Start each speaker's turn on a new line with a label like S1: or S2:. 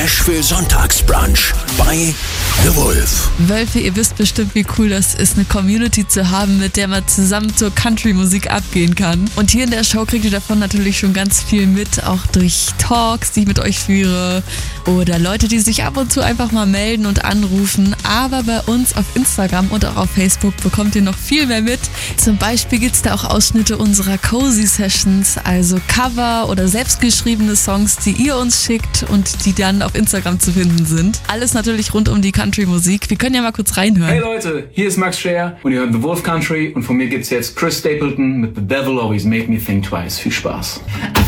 S1: Nashville Sonntagsbrunch bei The Wolf.
S2: Wölfe, ihr wisst bestimmt, wie cool das ist, eine Community zu haben, mit der man zusammen zur Country-Musik abgehen kann. Und hier in der Show kriegt ihr davon natürlich schon ganz viel mit, auch durch Talks, die ich mit euch führe oder Leute, die sich ab und zu einfach mal melden und anrufen. Aber bei uns auf Instagram und auch auf Facebook bekommt ihr noch viel mehr mit. Zum Beispiel gibt es da auch Ausschnitte unserer Cozy Sessions, also Cover oder selbstgeschriebene Songs, die ihr uns schickt und die dann auf Instagram zu finden sind. Alles natürlich rund um die Country-Musik. Wir können ja mal kurz reinhören.
S3: Hey Leute, hier ist Max Scher und ihr hört The Wolf Country und von mir gibt's jetzt Chris Stapleton mit The Devil Always Made Me Think Twice. Viel Spaß.